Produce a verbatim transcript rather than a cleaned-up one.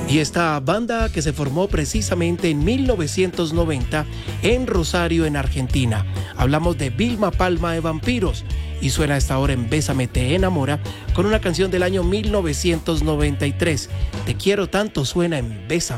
Y esta banda que se formó precisamente en mil novecientos noventa en Rosario, en Argentina. Hablamos de Vilma Palma de Vampiros y suena a esta hora en Bésame te enamora con una canción del año mil novecientos noventa y tres. Te quiero tanto suena en Bésame.